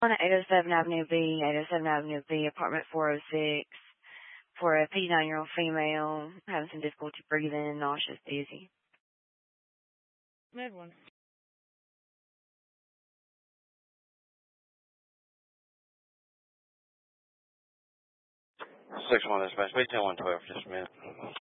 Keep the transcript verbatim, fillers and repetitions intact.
On eight oh seven Avenue B, eight oh seven Avenue B, apartment four oh six, for a fifty-nine-year-old female having some difficulty breathing, nauseous, dizzy. Med one. six one dispatch, B ten one twelve, just a minute.